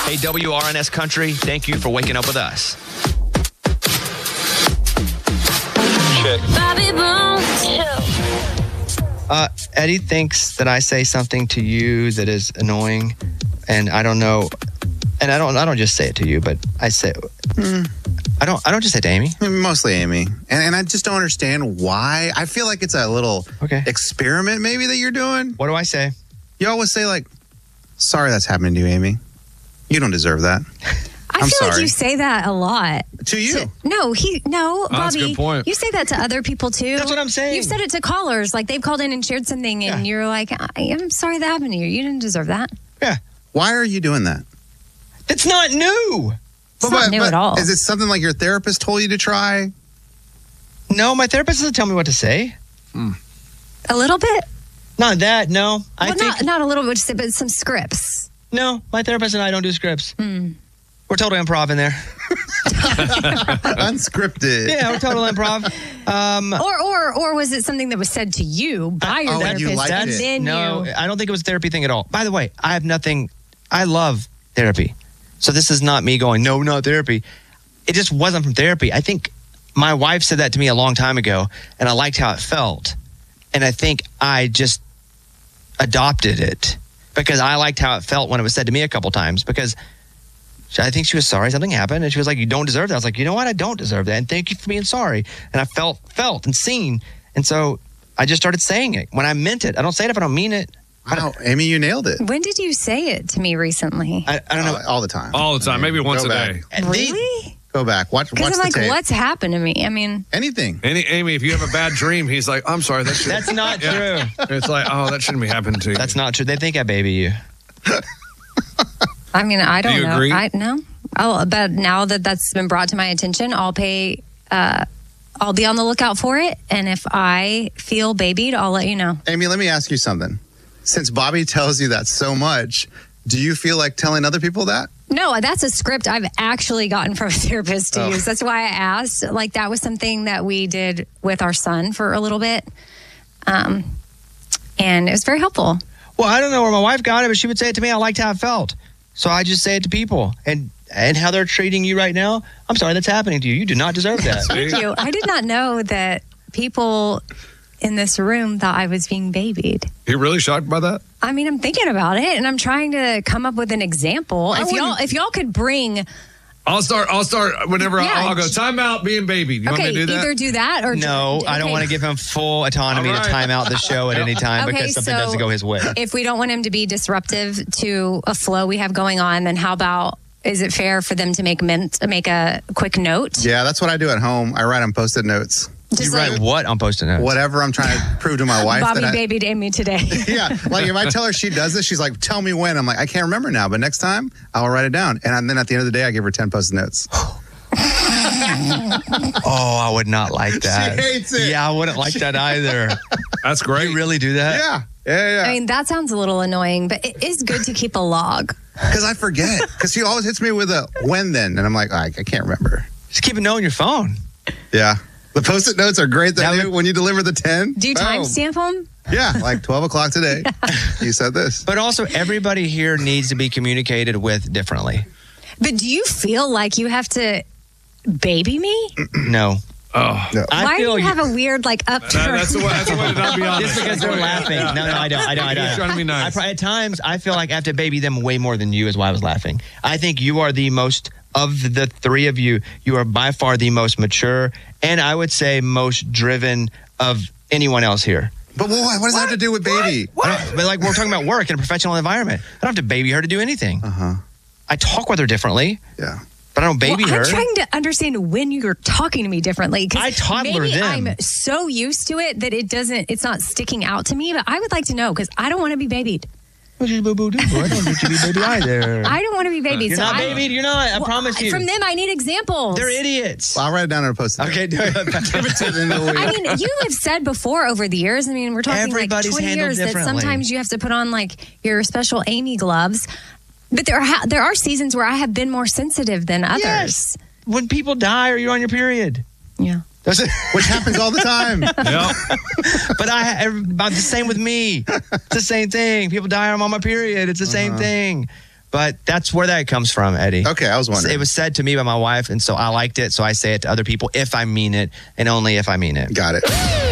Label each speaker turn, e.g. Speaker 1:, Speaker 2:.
Speaker 1: Hey, WRNS Country, thank you for waking up with us. Check.
Speaker 2: Eddie thinks that I say something to you that is annoying, and I don't know. And I don't just say it to you, but I say I don't just say it to Amy.
Speaker 3: Mostly Amy. And I just don't understand why. I feel like it's a little experiment maybe that you're doing.
Speaker 2: What do I say?
Speaker 3: You always say like, sorry that's happening to you, Amy. You don't deserve that.
Speaker 4: I feel like you say that a lot.
Speaker 3: To you?
Speaker 4: No, Bobby.
Speaker 5: That's a good point.
Speaker 4: You say that to other people too.
Speaker 2: That's what I'm saying.
Speaker 4: You've said it to callers, like they've called in and shared something, and you're like, I'm sorry that happened to you. You didn't deserve that.
Speaker 2: Yeah.
Speaker 3: Why are you doing that?
Speaker 2: It's not new.
Speaker 4: It's not new at all.
Speaker 3: Is it something like your therapist told you to try?
Speaker 2: No, my therapist doesn't tell me what to say.
Speaker 4: A little bit?
Speaker 2: Not that, no.
Speaker 4: Well, not a little bit, but some scripts.
Speaker 2: No, my therapist and I don't do scripts. We're total improv in there.
Speaker 3: Unscripted.
Speaker 2: Yeah, we're total improv.
Speaker 4: Or was it something that was said to you by your therapist?
Speaker 3: You liked
Speaker 4: and
Speaker 3: it.
Speaker 4: then
Speaker 2: No, I don't think it was a therapy thing at all. By the way, I love therapy. So this is not me going, no, not therapy. It just wasn't from therapy. I think my wife said that to me a long time ago, and I liked how it felt. And I think I just adopted it because I liked how it felt when it was said to me a couple times, because I think she was sorry something happened, and she was like, you don't deserve that. I was like, you know what? I don't deserve that, and thank you for being sorry. And I felt and seen. And so I just started saying it when I meant it. I don't say it if I don't mean it.
Speaker 3: Wow, Amy, you nailed it.
Speaker 4: When did you say it to me recently?
Speaker 2: I don't know.
Speaker 3: All the time.
Speaker 5: All the time. Maybe once a day.
Speaker 4: Really?
Speaker 3: Go back. Watch
Speaker 4: Because I'm
Speaker 3: the
Speaker 4: like,
Speaker 3: tape.
Speaker 4: what's happened to me? I mean,
Speaker 3: Anything.
Speaker 5: Amy, if you have a bad dream, he's like, I'm sorry.
Speaker 2: That's not true.
Speaker 5: It's like, oh, that shouldn't be happening to you.
Speaker 2: That's not true. They think I baby you.
Speaker 4: I mean, I don't
Speaker 5: you
Speaker 4: know.
Speaker 5: agree?
Speaker 4: No. Oh, but now that that's been brought to my attention, I'll be on the lookout for it. And if I feel babied, I'll let you know.
Speaker 3: Amy, let me ask you something. Since Bobby tells you that so much, do you feel like telling other people that?
Speaker 4: No, that's a script I've actually gotten from a therapist to use. That's why I asked. Like, that was something that we did with our son for a little bit. And it was very helpful.
Speaker 2: Well, I don't know where my wife got it, but she would say it to me. I liked how it felt. So I just say it to people. And how they're treating you right now, I'm sorry that's happening to you. You do not deserve that.
Speaker 4: Thank you. I did not know that people in this room thought I was being babied.
Speaker 5: You're really shocked by that?
Speaker 4: I mean, I'm thinking about it, and I'm trying to come up with an example. If y'all could bring...
Speaker 5: I'll start whenever
Speaker 4: Yeah.
Speaker 5: I'll go, time out being babied. You want me to do that?
Speaker 4: either do that or...
Speaker 2: No, I don't want to give him full autonomy to time out the show at any time because something doesn't go his way.
Speaker 4: If we don't want him to be disruptive to a flow we have going on, then how about... Is it fair for them to make a quick note?
Speaker 3: Yeah, that's what I do at home. I write on Post-it notes.
Speaker 4: Just
Speaker 2: You write what on Post-it notes?
Speaker 3: Whatever I'm trying to prove to my wife.
Speaker 4: Bobby
Speaker 3: that
Speaker 4: babied Amy today.
Speaker 3: Yeah, like if I tell her she does this, she's like, tell me when. I'm like, I can't remember now, but next time I'll write it down. And then at the end of the day, I give her 10 Post-it notes.
Speaker 2: Oh, I would not like that.
Speaker 3: She hates it.
Speaker 2: Yeah, I wouldn't like that either.
Speaker 5: That's great.
Speaker 2: You really do that?
Speaker 3: Yeah.
Speaker 4: I mean, that sounds a little annoying, but it is good to keep a log.
Speaker 3: Because I forget. Because she always hits me with a when then. And I'm like, I can't remember.
Speaker 2: Just keep a note on your phone.
Speaker 3: Yeah. The Post-it notes are great when you deliver the 10.
Speaker 4: Do you timestamp them?
Speaker 3: Yeah, like 12 o'clock today. You said this.
Speaker 2: But also, everybody here needs to be communicated with differently.
Speaker 4: But do you feel like you have to baby me?
Speaker 2: No.
Speaker 5: Oh.
Speaker 3: No.
Speaker 4: Why do you have a weird, upturn?
Speaker 5: That's the way to not be honest.
Speaker 2: Just because they're laughing. No, I don't.
Speaker 5: He's trying to be nice.
Speaker 2: At times, I feel like I have to baby them way more than you is why I was laughing. I think you are the most, of the three of you, you are by far the most mature and I would say most driven of anyone else here.
Speaker 3: But what does that have to do with baby?
Speaker 2: But like we're talking about work in a professional environment. I don't have to baby her to do anything. I talk with her differently.
Speaker 3: Yeah.
Speaker 2: But I don't baby her.
Speaker 4: I'm trying to understand when you're talking to me differently.
Speaker 2: I toddler
Speaker 4: maybe
Speaker 2: them.
Speaker 4: I'm so used to it that it's not sticking out to me. But I would like to know because I don't want to be babied.
Speaker 2: I don't want you to be baby either.
Speaker 4: I don't want to be babied.
Speaker 2: You're
Speaker 4: so
Speaker 2: not babied. You're not. I promise you.
Speaker 4: From them, I need examples.
Speaker 2: They're idiots.
Speaker 3: Well, I'll write it down on a Post-it note.
Speaker 2: Okay, do it.
Speaker 3: Give it to them.
Speaker 4: I mean, you have said before over the years, I mean, we're talking
Speaker 2: Everybody's
Speaker 4: like 20
Speaker 2: handled
Speaker 4: years that
Speaker 2: differently.
Speaker 4: sometimes you have to put on like your special Amy gloves. But there are seasons where I have been more sensitive than others.
Speaker 2: Yes. When people die or you're on your period.
Speaker 4: Yeah.
Speaker 3: Which happens all the time.
Speaker 5: Yeah.
Speaker 2: But I'm the same with me. It's the same thing. People die, I'm on my period. It's the same thing. But that's where that comes from, Eddie.
Speaker 3: Okay, I was wondering.
Speaker 2: It was said to me by my wife, and so I liked it. So I say it to other people if I mean it, and only if I mean it.
Speaker 3: Got it.